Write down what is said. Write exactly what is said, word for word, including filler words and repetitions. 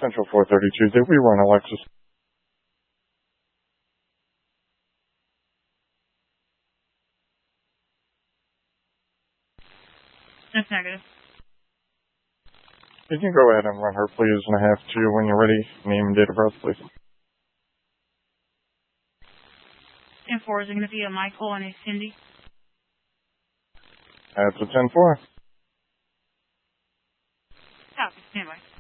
Central four thirty Tuesday, we run Alexis. That's negative. You can go ahead and run her, please, and I have to, when you're ready, name and date of birth, please. ten four, is it going to be a Michael and a Cindy? That's a ten four. Copy, standby.